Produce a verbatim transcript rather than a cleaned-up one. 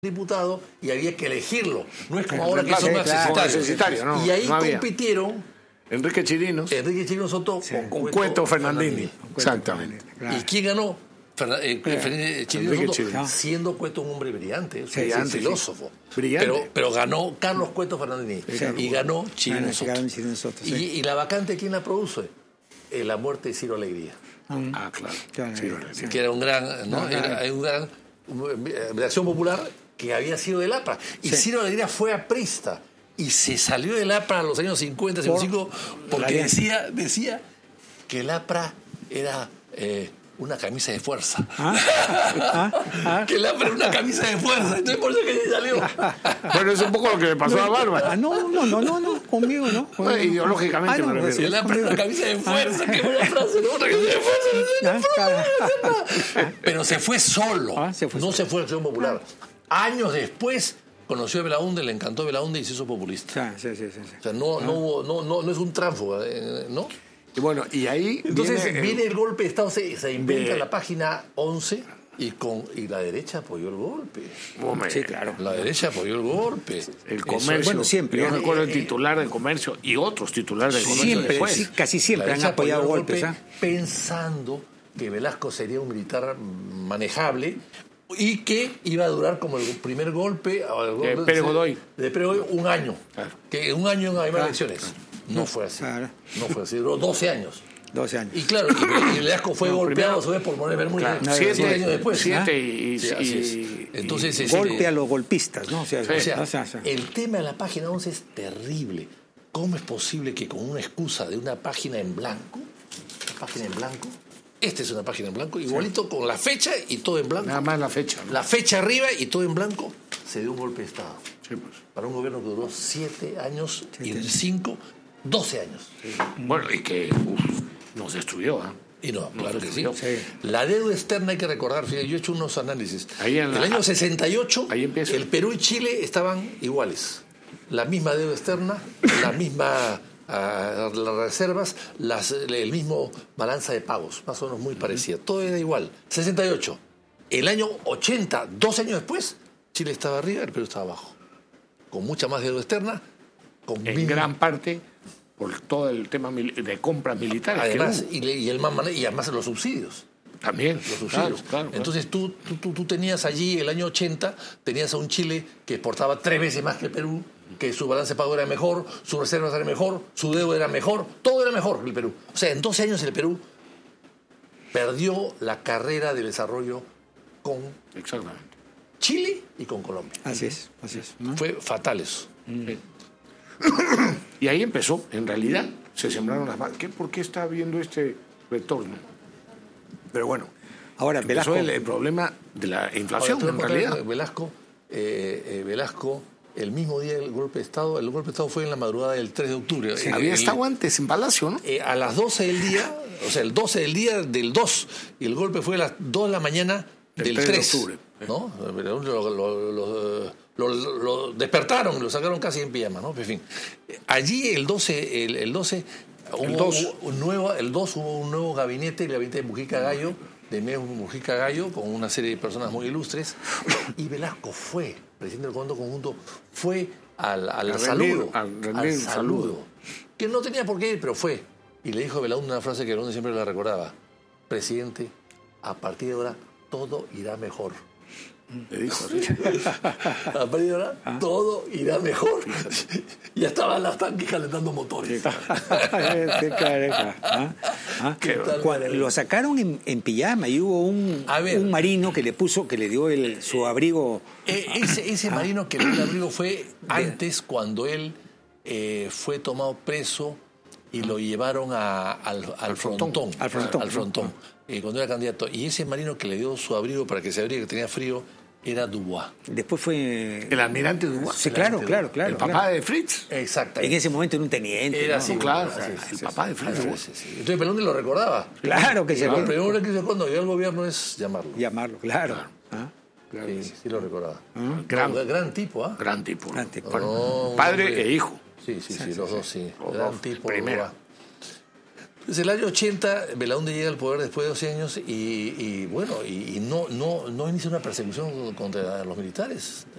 diputado y había que elegirlo. No es como Claro, ahora que son claro, necesitarios. necesitario, no, y ahí no había. compitieron Enrique Chirinos. Enrique Chirinos Soto Sí, con, con Cueto Fernandini. Fernandini. Exactamente. Claro. ¿Y quién ganó? Ferna- eh, eh, Chirinos Enrique Soto, Chirinos. siendo Cueto un hombre brillante, Sí, un brillante, filósofo. sí. Brillante. Pero, pero ganó Carlos Cueto Fernandini Sí. y ganó Chirinos Soto. Ganó Chirinos Soto, sí. Y, y la vacante, ¿quién la produce? Eh, la muerte de Ciro Alegría. Ah, claro. Claro, Sí, sí. sí. Que era un gran, ¿no? No, claro. Era un gran eh, de Acción Popular que había sido del A P R A. Y Sí. Ciro Alegría fue aprista y se salió del A P R A en los años cincuenta, cincuenta y cinco, porque la- decía, decía que el A P R A era eh, una camisa de fuerza. ¿Ah? ¿Ah? ¿Ah? Que el A P R A era una camisa de fuerza. Entonces por eso que se salió. Bueno, es un poco lo que le pasó a Ah, Bárbara. no, no, no, no, no, conmigo no. Conmigo Bueno, no. ideológicamente Ah, no, me refiero. Que el A P R A era una camisa de fuerza. Qué buena frase, ¿no? Una camisa de fuerza. Ah, claro. Pero se fue solo. Ah, se fue no solo. se fue a Acción Popular. Años después conoció a Belaunde, le encantó Belaunde y se hizo populista. Sí, sí, sí, sí. O sea, no, no, hubo- no, no, no es un tránsfuga, eh, ¿no? Y bueno, y ahí Entonces viene, viene, eh, el golpe de Estado, se, se inventa de- la página once y, con, y la derecha apoyó el golpe. hombre, Sí, claro. La derecha apoyó el golpe. el Eso- comercio. Bueno, siempre, Yo ¿eh? recuerdo el titular del comercio y otros titulares del comercio Siempre, después. sí, casi la siempre han derecha apoyó apoyado el golpes. golpe ¿Ah? pensando que Velasco sería un militar manejable y que iba a durar como el primer golpe o el golpe Pérez Godoy. de Pérez Godoy un año. Claro. Que un año no hay más Claro, elecciones. No fue así. Claro. No fue así. Duró doce años. doce años. Y claro, y, y Velasco fue No, golpeado primero- a su vez por Moreno Bermúdez. Claro, No, siete, siete años después. siete ¿Ah? y, Sí, así es. y- Entonces, y- es decir, Golpe a los golpistas, ¿no? O sea, Sí. O sea, o sea, o sea. el tema de la página once es terrible. ¿Cómo es posible que con una excusa de una página en blanco, una página en blanco, esta es una página en blanco, igualito con la fecha y todo en blanco, nada más la fecha, ¿no? la fecha arriba y todo en blanco, se dio un golpe de Estado. Sí, pues. Para un gobierno que duró siete años y Siete. en cinco, doce años. Bueno, y que uf, nos destruyó, ¿ah? Y no, claro que sí. Sí. La deuda externa hay que recordar, fíjate, yo he hecho unos análisis. Ahí en la- el año sesenta y ocho, ahí empieza. el Perú y Chile estaban iguales. La misma deuda externa, la misma ah, las reservas, las, el mismo balanza de pagos, más o menos muy parecida. Todo era igual. sesenta y ocho. El año ochenta, dos años después, Chile estaba arriba, el Perú estaba abajo. Con mucha más deuda externa, con En mil- gran parte por todo el tema mil- de compras militares. que además, hubo. y, le- y el más mane- y además los subsidios. También, Los subsidios. claro, claro, claro. Entonces tú, tú, tú, tú tenías allí el año ochenta, tenías a un Chile que exportaba tres veces más que el Perú, que su balance de pago era mejor, sus reservas eran mejor, su deuda era mejor, todo era mejor que el Perú. O sea, en doce años el Perú perdió la carrera de desarrollo con Exactamente. Chile y con Colombia. Así es, así es. ¿no? Fue fatal eso. Sí. Y ahí empezó, en realidad, se sembraron las bases. ¿Qué, ¿Por qué está habiendo este retorno? Pero bueno, Ahora, empezó Velasco, el, el problema de la inflación, Ahora, en te voy a realidad. contar, Velasco, eh, eh, Velasco, el mismo día del golpe de Estado, el golpe de Estado fue en la madrugada del tres de octubre. Sí, El- había el- estado antes en Palacio, ¿no? Eh, a las doce del día, o sea, el doce del día del dos, y el golpe fue a las dos de la mañana Del del tres de tres. octubre. ¿No? Lo, lo- lo- lo- lo- lo despertaron, lo sacaron casi en pijama, ¿no? En fin. Allí el doce, el, el doce, hubo, dos. hubo un nuevo, el dos hubo un nuevo gabinete, el gabinete de Mujica Gallo, de Meo Mujica Gallo, con una serie de personas muy ilustres, y Velasco fue, presidente del Comando Conjunto, fue al, al A rendir- saludo, a rendir al un saludo, saludo. que no tenía por qué ir, pero fue. Y le dijo a Belaúnde una frase que Belaúnde siempre la recordaba: presidente, a partir de ahora todo irá mejor. Le dijo así. A partir de ahora todo irá mejor. Ya estaban las tanques calentando motores. Qué careca, ¿ah? ¿Ah? ¿Qué tal, Cuando Maravilla? lo sacaron en, en pijama y hubo un, A ver. un marino que le puso, que le dio el, su abrigo. Eh, ese, ese marino que le dio el abrigo fue antes, cuando él eh, fue tomado preso y lo llevaron a- al, al frontón. Al frontón. Al frontón, eh, cuando era candidato. Y ese marino que le dio su abrigo para que se abrigue, que tenía frío, era Dubois. Después fue. El almirante Dubois. Sí, claro, claro, claro. El papá claro. de Fritz. Exacto. En ese momento era un teniente. Era ¿no? así, claro, así, el sí, papá sí, de Fritz sí, Dubois. sí, sí. Entonces Belaúnde lo recordaba. Claro que se Lo lo primero que hizo cuando llegó al gobierno es llamarlo. llamarlo, claro. ¿Ah? Claro Sí, que sí. sí lo recordaba. Gran- No, gran tipo, ¿ah? Gran tipo. ¿no? Gran tipo. Bueno, No, padre hombre. e hijo. Sí, sí, sí, los dos, sí. Los Gran dos, tipo. primera. Dubois. Desde el año ochenta, Belaúnde llega al poder después de doce años y, y bueno, y, y no, no, no inicia una persecución contra los militares.